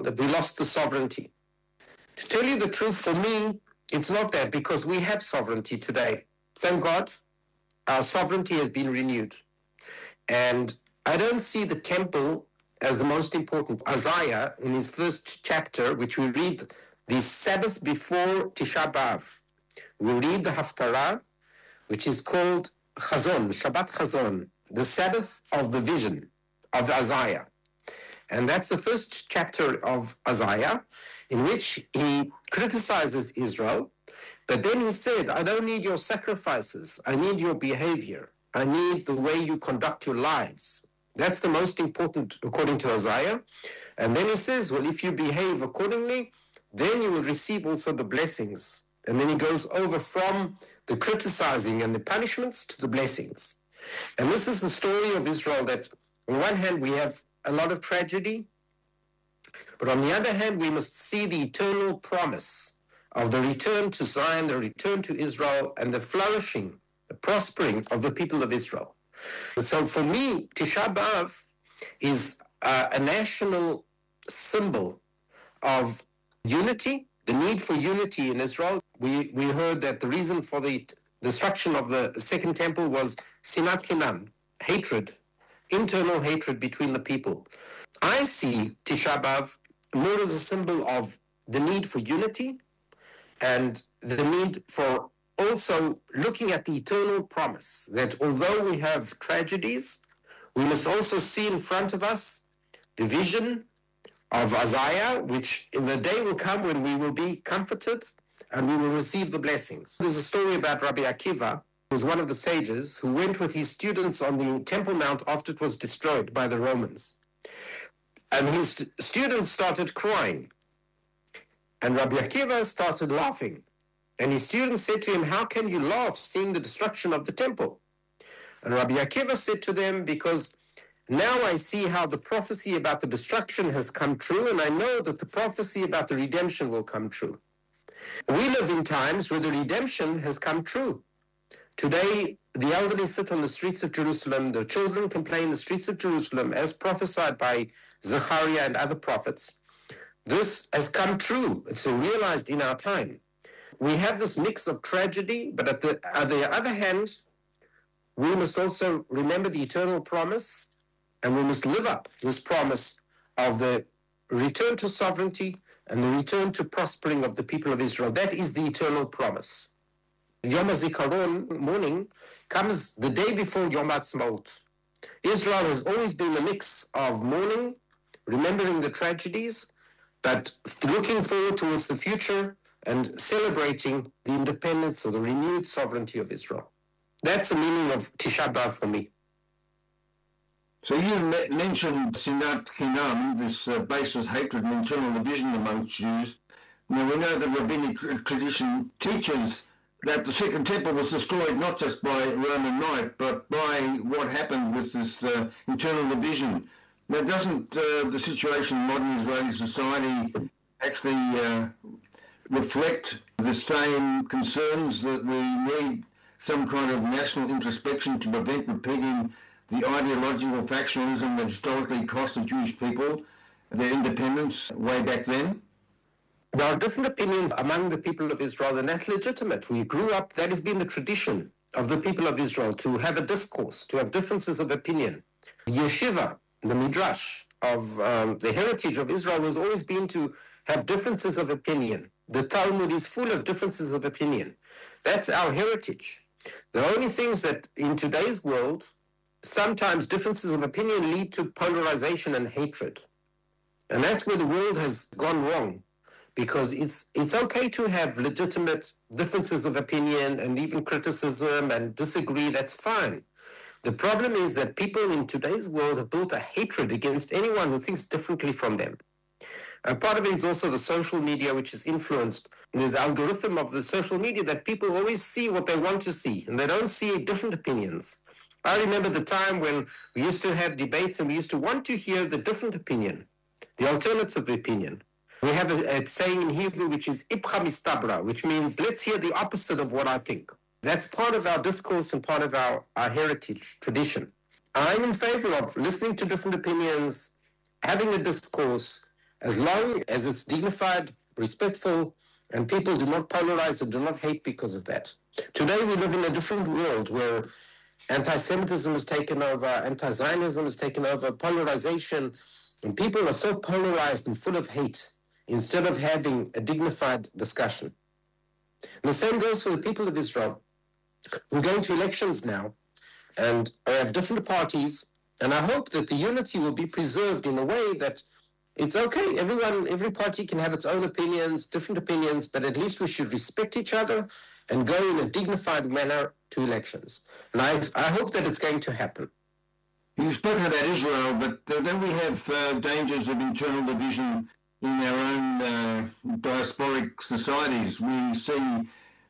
that we lost the sovereignty. To tell you the truth, for me, it's not that, because we have sovereignty today. Thank God, our sovereignty has been renewed. And I don't see the temple as the most important. Isaiah, in his first chapter, which we read the Sabbath before Tisha B'Av, we read the Haftarah, which is called Chazon, Shabbat Chazon, the Sabbath of the vision of Isaiah. And that's the first chapter of Isaiah, in which he criticizes Israel. But then he said, I don't need your sacrifices. I need your behavior. I need the way you conduct your lives. That's the most important, according to Isaiah. And then he says, well, if you behave accordingly, then you will receive also the blessings. And then he goes over from the criticizing and the punishments to the blessings. And this is the story of Israel, that on one hand we have a lot of tragedy, but on the other hand we must see the eternal promise of the return to Zion, the return to Israel, and the flourishing, the prospering of the people of Israel. So for me, Tisha B'Av is a national symbol of unity, the need for unity in Israel. We heard that the reason for the destruction of the Second Temple was Sinat Chinam, hatred, internal hatred between the people. I see Tisha B'Av more as a symbol of the need for unity and the need for also looking at the eternal promise that although we have tragedies, we must also see in front of us the vision of Isaiah, which in the day will come when we will be comforted and we will receive the blessings. There's a story about Rabbi Akiva, who was one of the sages, who went with his students on the Temple Mount after it was destroyed by the Romans. And his students started crying. And Rabbi Akiva started laughing. And his students said to him, how can you laugh seeing the destruction of the temple? And Rabbi Akiva said to them, because now I see how the prophecy about the destruction has come true, and I know that the prophecy about the redemption will come true. We live in times where the redemption has come true. Today, the elderly sit on the streets of Jerusalem, the children can play in the streets of Jerusalem, as prophesied by Zechariah and other prophets. This has come true. It's realized in our time. We have this mix of tragedy, but on the other hand, we must also remember the eternal promise, and we must live up this promise of the return to sovereignty and the return to prospering of the people of Israel. That is the eternal promise. Yom HaZikaron morning comes the day before Yom HaAtzmaut. Israel has always been a mix of mourning, remembering the tragedies, but looking forward towards the future and celebrating the independence or the renewed sovereignty of Israel. That's the meaning of Tisha B'Av for me. So you mentioned Sinat Chinam, this baseless hatred and internal division amongst Jews. Now we know that rabbinic tradition teaches that the Second Temple was destroyed not just by Roman might, but by what happened with this internal division. Now doesn't the situation in modern Israeli society actually reflect the same concerns, that we need some kind of national introspection to prevent repeating the ideological factionalism that historically cost the Jewish people their independence way back then? There are different opinions among the people of Israel, and that's legitimate. We grew up, that has been the tradition of the people of Israel, to have a discourse, to have differences of opinion. The yeshiva, the midrash of the heritage of Israel has always been to have differences of opinion. The Talmud is full of differences of opinion. That's our heritage. The only things that in today's world, sometimes differences of opinion lead to polarization and hatred. And that's where the world has gone wrong, because it's okay to have legitimate differences of opinion and even criticism and disagree, that's fine. The problem is that people in today's world have built a hatred against anyone who thinks differently from them. And part of it is also the social media, which is influenced. There's algorithm of the social media that people always see what they want to see, and they don't see different opinions. I remember the time when we used to have debates and we used to want to hear the different opinion, the alternative opinion. We have a saying in Hebrew which is Ipcha Mistabra, which means let's hear the opposite of what I think. That's part of our discourse and part of our heritage, tradition. I'm in favor of listening to different opinions, having a discourse, as long as it's dignified, respectful, and people do not polarize and do not hate because of that. Today we live in a different world where anti-Semitism has taken over, anti-Zionism has taken over, polarization, and people are so polarized and full of hate instead of having a dignified discussion. And the same goes for the people of Israel. We're going to elections now, and I have different parties, and I hope that the unity will be preserved in a way that it's okay. Every party can have its own opinions, different opinions, but at least we should respect each other and go in a dignified manner to elections. And I hope that it's going to happen. You've spoken about Israel, but don't we have dangers of internal division in our own diasporic societies? We see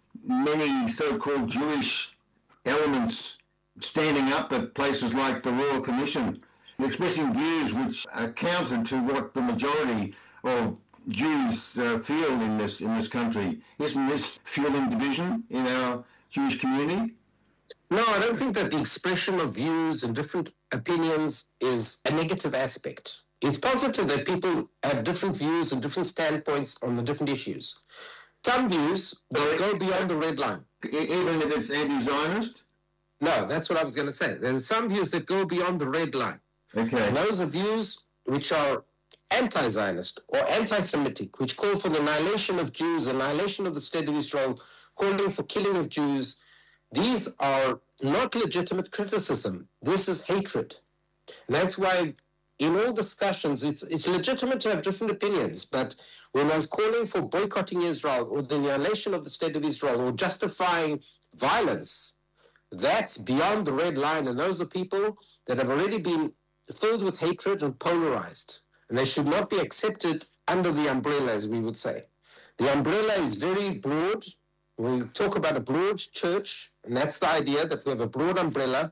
many so-called Jewish elements standing up at places like the Royal Commission, expressing views which are counter to what the majority of Jews feel in this country. Isn't this fueling division in our Jewish community? No, I don't think that the expression of views and different opinions is a negative aspect. It's positive that people have different views and different standpoints on the different issues. Some views that go beyond the red line. Even if it's anti-Zionist? No, that's what I was going to say. There's some views that go beyond the red line. Okay. And those are views which are anti-Zionist or anti-Semitic, which call for the annihilation of Jews, annihilation of the State of Israel, calling for killing of Jews. These are not legitimate criticism. This is hatred. And that's why in all discussions, it's legitimate to have different opinions, but when I was calling for boycotting Israel or the annihilation of the State of Israel or justifying violence, that's beyond the red line, and those are people that have already been filled with hatred and polarized, and they should not be accepted under the umbrella, as we would say. The umbrella is very broad. We talk about a broad church, and that's the idea, that we have a broad umbrella.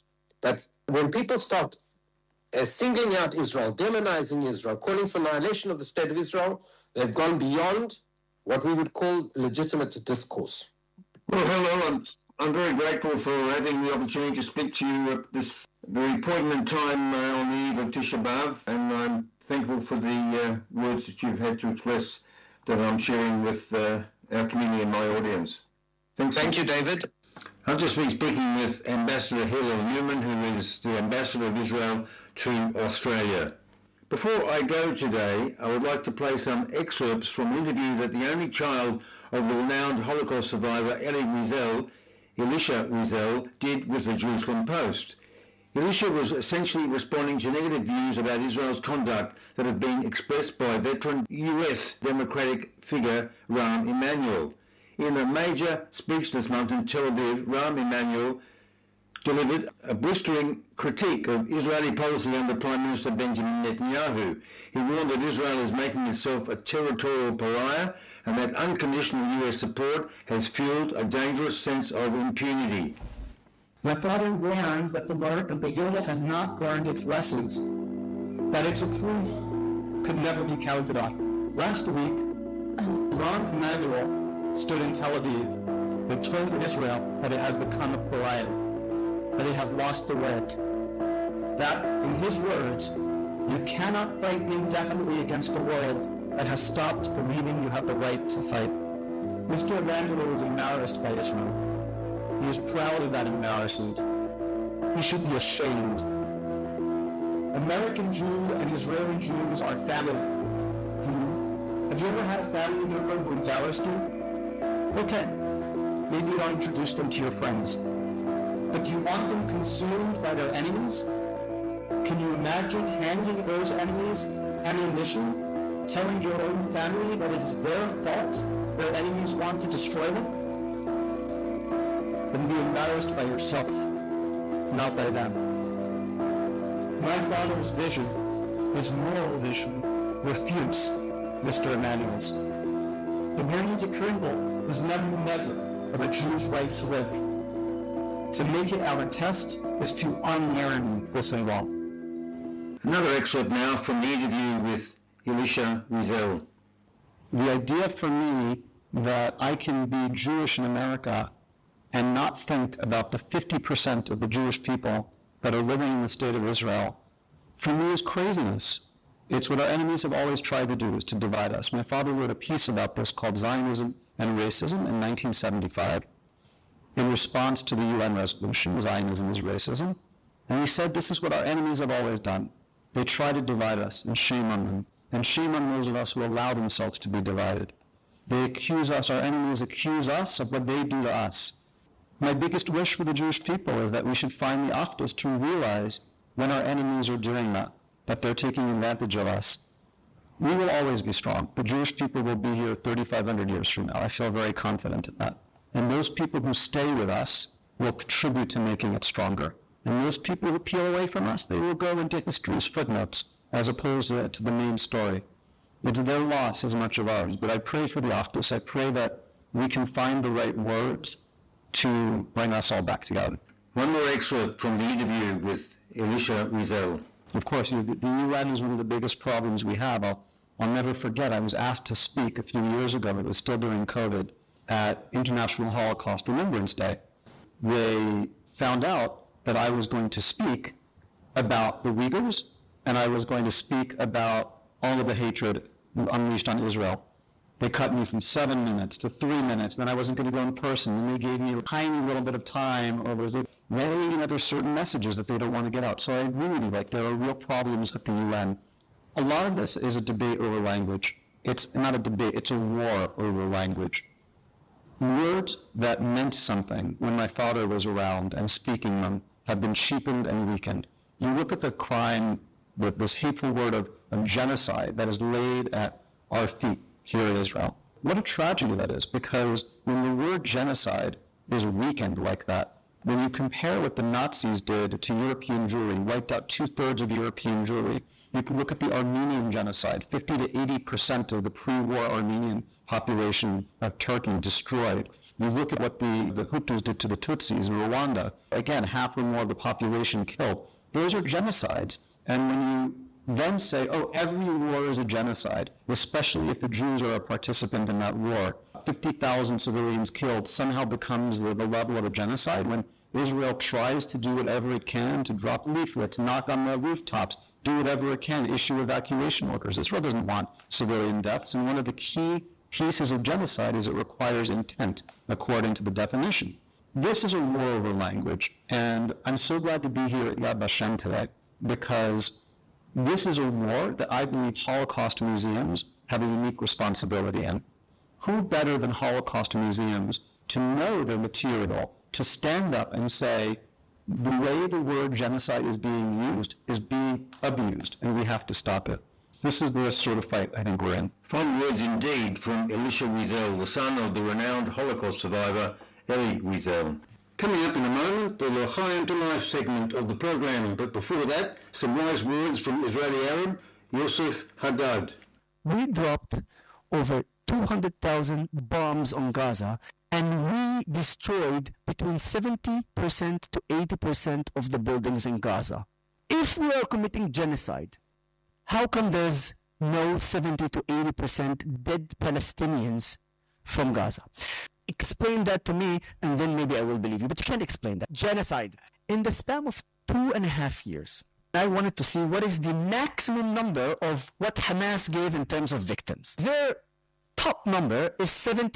But when people start singling out Israel, demonizing Israel, calling for annihilation of the State of Israel, they've gone beyond what we would call legitimate discourse. Well, hello, I'm very grateful for having the opportunity to speak to you at this very poignant time on the eve of Tisha B'Av, and I'm thankful for the words that you've had to express that I'm sharing with our community and my audience. Thank you, David. I've just been speaking with Ambassador Hillel Newman, who is the Ambassador of Israel to Australia. Before I go today, I would like to play some excerpts from an interview that the only child of the renowned Holocaust survivor Elie Wiesel, Elisha Wiesel, did with the Jerusalem Post. Elisha was essentially responding to negative views about Israel's conduct that had been expressed by veteran US Democratic figure Rahm Emanuel. In a major speech this month in Tel Aviv, Rahm Emanuel delivered a blistering critique of Israeli policy under Prime Minister Benjamin Netanyahu. He warned that Israel is making itself a territorial pariah and that unconditional US support has fueled a dangerous sense of impunity. My father warned that the work of the unit had not learned its lessons, that its approval could never be counted on. Last week, Rahm Emanuel stood in Tel Aviv and told Israel that it has become a pariah, that it has lost the way. That, in his words, you cannot fight indefinitely against a world that has stopped believing you have the right to fight. Mr. Emanuel is embarrassed by Israel. He is proud of that embarrassment. He should be ashamed. American Jews and Israeli Jews are family. Have you ever had a family member who embarrassed you? Okay, maybe you don't introduce them to your friends. But do you want them consumed by their enemies? Can you imagine handing those enemies ammunition, telling your own family that it is their fault their enemies want to destroy them? Then be embarrassed by yourself, not by them. My father's vision, his moral vision, refutes Mr. Emanuel's. The burning to crumble is never the measure of a Jew's right to live. To make it our test is to unlearn this law. Another excerpt now from the interview with Elisha Wiesel. The idea for me that I can be Jewish in America and not think about the 50% of the Jewish people that are living in the state of Israel, for me is craziness. It's what our enemies have always tried to do, is to divide us. My father wrote a piece about this called Zionism and Racism in 1975 in response to the UN resolution, Zionism is racism. And he said this is what our enemies have always done. They try to divide us, and shame on them. And shame on those of us who allow themselves to be divided. They accuse us, our enemies accuse us of what they do to us. My biggest wish for the Jewish people is that we should find the achdus to realize when our enemies are doing that they're taking advantage of us. We will always be strong. The Jewish people will be here 3,500 years from now. I feel very confident in that. And those people who stay with us will contribute to making it stronger. And those people who peel away from us, they will go into history's footnotes as opposed to the main story. It's their loss as much of ours. But I pray for the achdus. I pray that we can find the right words to bring us all back together. One more excerpt from the interview with Elisha Wiesel. Of course, the UN is one of the biggest problems we have. I'll never forget, I was asked to speak a few years ago, it was still during COVID, at International Holocaust Remembrance Day. They found out that I was going to speak about the Uyghurs, and I was going to speak about all of the hatred unleashed on Israel. They cut me from 7 minutes to 3 minutes, then I wasn't going to go in person, and they gave me a tiny little bit of time, or there's certain messages that they don't want to get out. So I agree with you, there are real problems at the UN. A lot of this is a debate over language. It's not a debate, it's a war over language. Words that meant something when my father was around and speaking them have been cheapened and weakened. You look at the crime, this hateful word of genocide that is laid at our feet here in Israel. What a tragedy that is, because when the word genocide is weakened like that, when you compare what the Nazis did to European Jewry, wiped out 2/3 of European Jewry, you can look at the Armenian genocide, 50 to 80% of the pre-war Armenian population of Turkey destroyed. You look at what the Hutus did to the Tutsis in Rwanda, again, half or more of the population killed. Those are genocides. And when you then say, every war is a genocide, especially if the Jews are a participant in that war, 50,000 civilians killed somehow becomes the level of a genocide when Israel tries to do whatever it can to drop leaflets, knock on the rooftops, do whatever it can, issue evacuation orders. Israel doesn't want civilian deaths, and one of the key pieces of genocide is it requires intent, according to the definition. This is a war over language, and I'm so glad to be here at Yad Vashem today, because this is a war that I believe Holocaust museums have a unique responsibility in. Who better than Holocaust museums to know their material, to stand up and say, the way the word genocide is being used is being abused, and we have to stop it. This is the sort of fight I think we're in. Fond words indeed from Elisha Wiesel, the son of the renowned Holocaust survivor, Elie Wiesel. Coming up in a moment, the L'chaim to Life segment of the program, but before that, some wise words from Israeli Arab, Yosef Haddad. We dropped over 200,000 bombs on Gaza, and we destroyed between 70% to 80% of the buildings in Gaza. If we are committing genocide, how come there's no 70 to 80% dead Palestinians from Gaza? Explain that to me, and then maybe I will believe you. But you can't explain that. Genocide. In the span of 2.5 years, I wanted to see what is the maximum number of what Hamas gave in terms of victims. Their top number is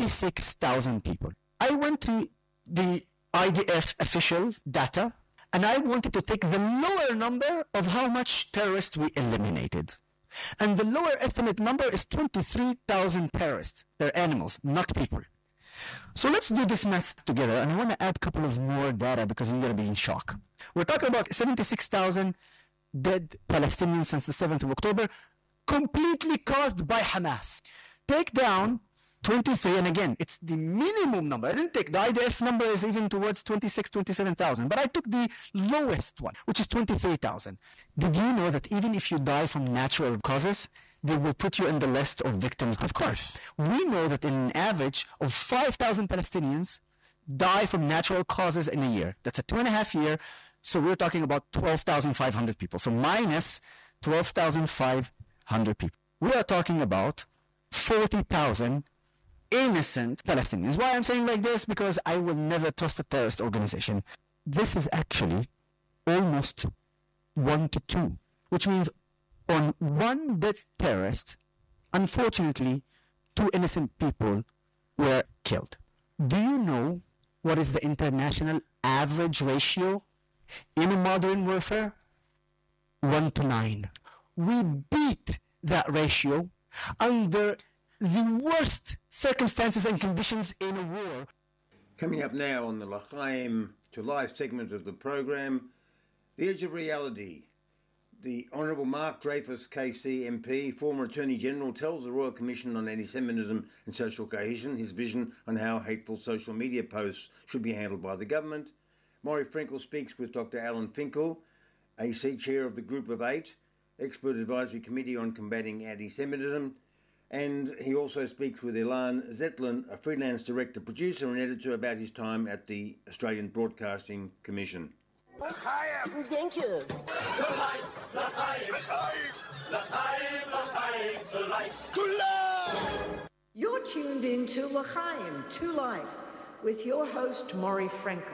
76,000 people. I went to the IDF official data, and I wanted to take the lower number of how much terrorists we eliminated. And the lower estimate number is 23,000 terrorists. They're animals, not people. So let's do this math together, and I want to add a couple of more data because you're going to be in shock. We're talking about 76,000 dead Palestinians since the 7th of October, completely caused by Hamas. Take down 23, and again, it's the minimum number. I didn't take the IDF number is even towards 27,000, but I took the lowest one, which is 23,000. Did you know that even if you die from natural causes, they will put you in the list of victims? Of course. We know that in an average of 5,000 Palestinians die from natural causes in a year. That's a 2.5 year. So we're talking about 12,500 people. So minus 12,500 people. We are talking about 40,000 innocent Palestinians. Why I'm saying like this? Because I will never trust a terrorist organization. This is actually almost 1 to 2, which means on one death terrorist, unfortunately, 2 innocent people were killed. Do you know what is the international average ratio in a modern warfare? 1 to 9. We beat that ratio under the worst circumstances and conditions in a war. Coming up now on the L'chaim to Life segment of the program, The Edge of Reality. The Honourable Mark Dreyfus, KC MP, former Attorney General, tells the Royal Commission on Anti-Semitism and Social Cohesion his vision on how hateful social media posts should be handled by the government. Maury Frankel speaks with Dr. Alan Finkel, AC Chair of the Group of 8, Expert Advisory Committee on Combating Anti-Semitism, and he also speaks with Ilan Zetlin, a freelance director, producer and editor, about his time at the Australian Broadcasting Commission. Thank you. You're tuned in to L'chaim, to Life, with your host, Maury Frankel.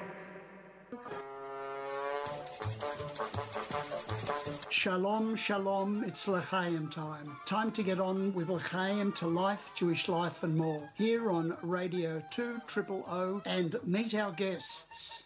Shalom, shalom, it's L'chaim time. Time to get on with L'chaim to Life, Jewish Life and more. Here on Radio 2 000 and meet our guests.